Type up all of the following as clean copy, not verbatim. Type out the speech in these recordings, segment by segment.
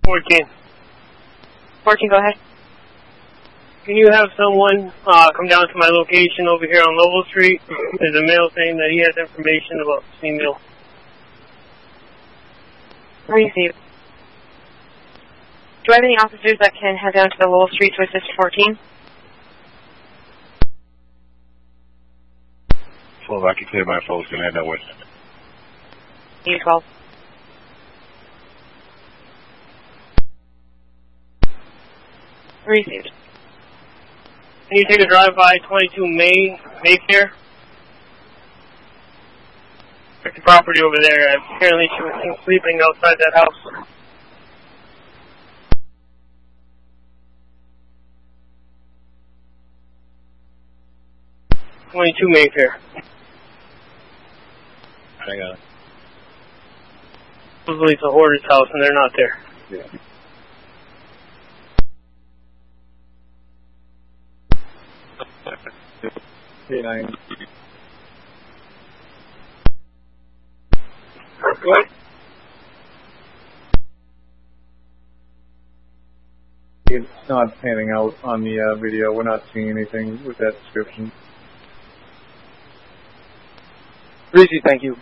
14. 14, go ahead. Can you have someone come down to my location over here on Lowell Street? There's a male saying that he has information about the female. Receive. Do I have any officers that can head down to the Lowell Street to assist 14? Well, if I can clear my folks and head that way. U12. Received. Can you take a drive by 22 Mayfair? Check the property over there. Apparently she was seen sleeping outside that house. Mayfair. Hang on. Supposedly it's a hoarder's house and they're not there. Yeah. K9. What? It's not panning out on the video. We're not seeing anything with that description. Breezy, thank you.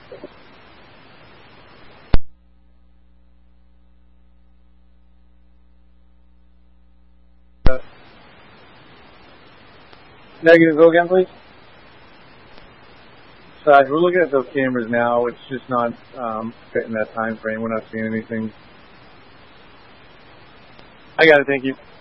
Negative, go again, please. So we're looking at those cameras now. It's just not fitting that time frame. We're not seeing anything. I got it, thank you.